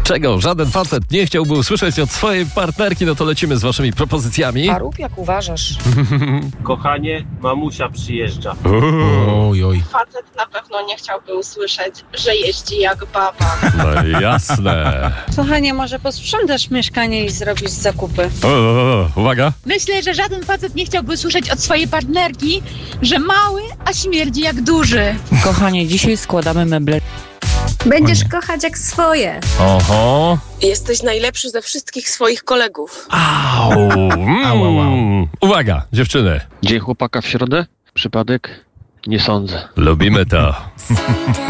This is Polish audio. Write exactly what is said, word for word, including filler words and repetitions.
Czego żaden facet nie chciałby usłyszeć od swojej partnerki, no to lecimy z waszymi propozycjami. A rób jak uważasz. Kochanie, mamusia przyjeżdża. Oj, oj. Facet na pewno nie chciałby usłyszeć, że jeździ jak baba. No jasne. Kochanie, może posprzątasz mieszkanie i zrobisz zakupy. O, o, o, uwaga. Myślę, że żaden facet nie chciałby słyszeć od swojej partnerki, że mały, a śmierdzi jak duży. Kochanie, dzisiaj składamy meble. Będziesz kochać jak swoje. Oho. Jesteś najlepszy ze wszystkich swoich kolegów. Au. Mm. Au, au, au. Uwaga, dziewczyny. Dzień chłopaka w środę? Przypadek? Nie sądzę. Lubimy to.